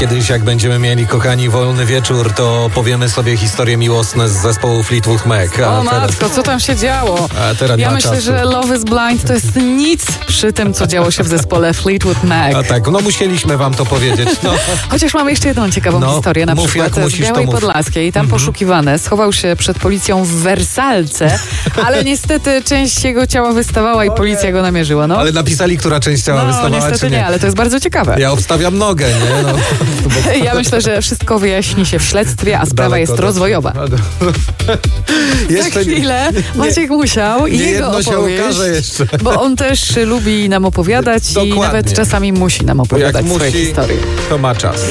Kiedyś jak będziemy mieli, kochani, wolny wieczór, to powiemy sobie historie miłosne z zespołu Fleetwood Mac. O matko, co tam się działo? Ja myślę, że Love is Blind to jest nic przy tym, co działo się w zespole Fleetwood Mac. A tak, no musieliśmy wam to powiedzieć. No. Chociaż mamy jeszcze jedną ciekawą historię, na przykład z Białej Podlaskiej. Tam poszukiwany, schował się przed policją w Wersalce, ale niestety część jego ciała wystawała i policja go namierzyła. No. Ale napisali, która część ciała wystawała, niestety czy nie? Ale to jest bardzo ciekawe. Ja obstawiam nogę, nie? No. Ja myślę, że wszystko wyjaśni się w śledztwie, a sprawa jest rozwojowa. Za chwilę Maciek Musiał i jego opowieść, się okaże jeszcze. bo on też lubi nam opowiadać. Dokładnie. I nawet czasami musi nam opowiadać swoje historie. To ma czas.